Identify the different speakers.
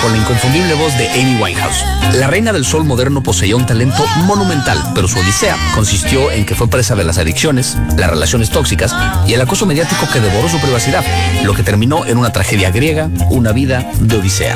Speaker 1: con la inconfundible voz de Amy Winehouse. La reina del soul moderno poseía un talento monumental, pero su odisea consistió en que fue presa de las adicciones, las relaciones tóxicas y el acoso mediático que devoró su privacidad, lo que terminó en una tragedia griega, una vida de odisea.